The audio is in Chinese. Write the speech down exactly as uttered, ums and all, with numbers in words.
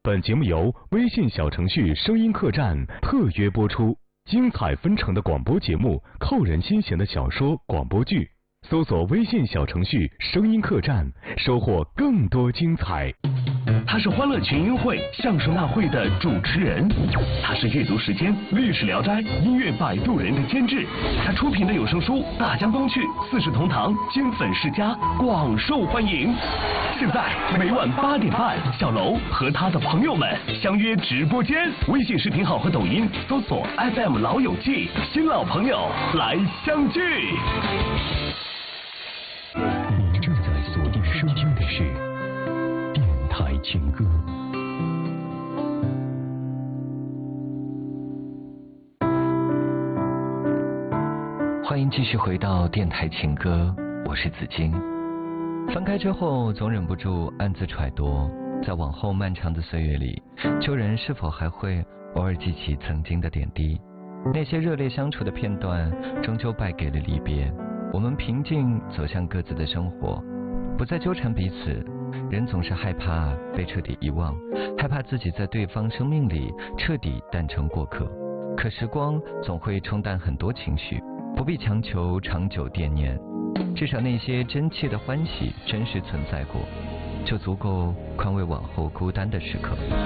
本节目由微信小程序声音客栈特约播出，精彩纷呈的广播节目，扣人心弦的小说广播剧，搜索微信小程序声音客栈，收获更多精彩。 他是欢乐群英会相声大会的主持人，他是阅读时间历史聊斋音乐摆渡人的监制，他出品的有声书《大江东去》《四世同堂》经粉世家广受欢迎。现在每晚八点半，小楼和他的朋友们相约直播间，微信视频号和抖音搜索 F M 老友记，新老朋友来相聚。 您正在锁定收听的是电台情歌。欢迎继续回到电台情歌，我是子金。翻开之后，总忍不住暗自揣度，在往后漫长的岁月里，旧人是否还会偶尔记起曾经的点滴？那些热烈相处的片段，终究败给了离别。我们平静走向各自的生活，不再纠缠彼此。人总是害怕被彻底遗忘，害怕自己在对方生命里彻底淡成过客。可时光总会冲淡很多情绪，不必强求长久惦念，至少那些真切的欢喜真实存在过，就足够宽慰往后孤单的时刻。